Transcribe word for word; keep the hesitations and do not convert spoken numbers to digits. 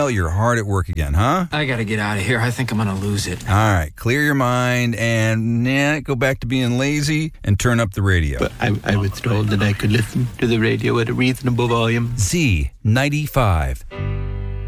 tell you're hard at work again, huh? I gotta get out of here. I think I'm gonna lose it. All right, clear your mind and nah, go back to being lazy and turn up the radio. But I, I was told that I could listen to the radio at a reasonable volume. Z ninety-five.